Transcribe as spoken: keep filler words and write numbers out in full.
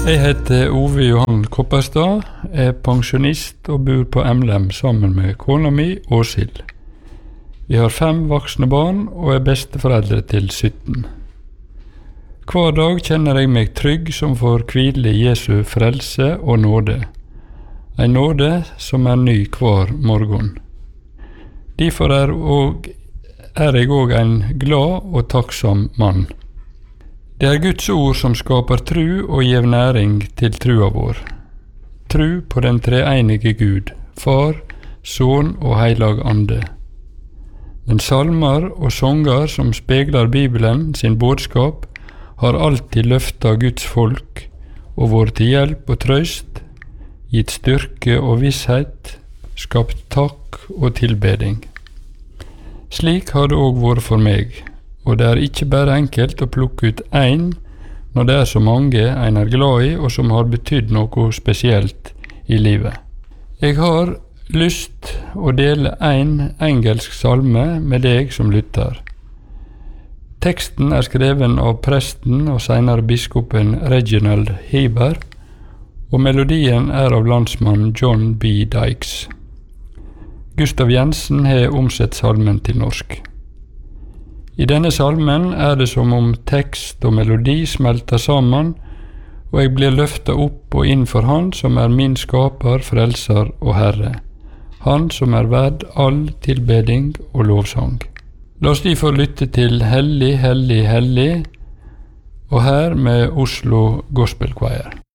Jeg heter Ove Johan Kopperstad, er pensjonist og bor på Emlem sammen med kona mi, Åshild. Vi har fem voksne barn og er besteforeldre til sytten. Hver dag kjenner jeg meg trygg som får hvile i Jesu frelse og nåde. En nåde som er ny hver morgen. Derfor er, og, er jeg òg en glad og takksom mann. Det er Guds ord som skaper tru og gjev næring til trua vår. Tru på den treenige Gud, Far, Son og Heilag Ande. Men salmer og sanger som spegler Bibelen sin budskap, har alltid løfta Guds folk og vært til hjelp og trøst, gitt styrke og visshet, skapt takk og tilbeding. Slik har det òg vært for meg. Og det er ikke bare enkelt å plukke ut én når det er så mange en er glad i og som har betydd noe spesielt i livet. Jeg har lyst å dele en engelsk salme med deg som lytter. Teksten er skreven av presten og senere biskopen Reginald Heber, og melodien er av landsmann John B. Dykes. Gustav Jensen har omsett salmen til norsk. I denne salmen er det som om tekst og melodi smelter sammen, og jeg blir løftet opp og inn for Han som er min skaper, frelser og Herre. Han som er verd all tilbeding og lovsang. La oss derfor lytte til Hellig, hellig, hellig, og her med Oslo Gospel Choir.